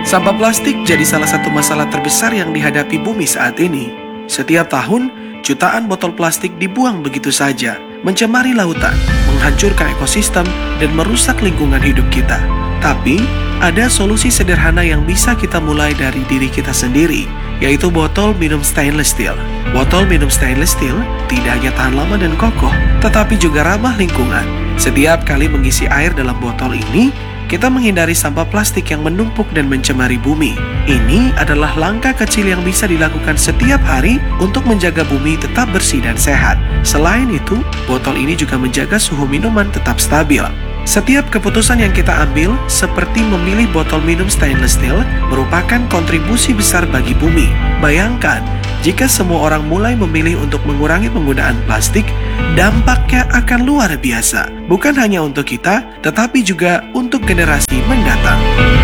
Sampah plastik jadi salah satu masalah terbesar yang dihadapi bumi saat ini. Setiap tahun, jutaan botol plastik dibuang begitu saja, mencemari lautan, menghancurkan ekosistem, dan merusak lingkungan hidup kita. Tapi, ada solusi sederhana yang bisa kita mulai dari diri kita sendiri, yaitu botol minum stainless steel. Botol minum stainless steel tidak hanya tahan lama dan kokoh, tetapi juga ramah lingkungan. Setiap kali mengisi air dalam botol ini, kita menghindari sampah plastik yang menumpuk dan mencemari bumi. Ini adalah langkah kecil yang bisa dilakukan setiap hari untuk menjaga bumi tetap bersih dan sehat. Selain itu, botol ini juga menjaga suhu minuman tetap stabil. Setiap keputusan yang kita ambil, seperti memilih botol minum stainless steel, merupakan kontribusi besar bagi bumi. Bayangkan, jika semua orang mulai memilih untuk mengurangi penggunaan plastik, dampaknya akan luar biasa. Bukan hanya untuk kita, tetapi juga untuk generasi mendatang.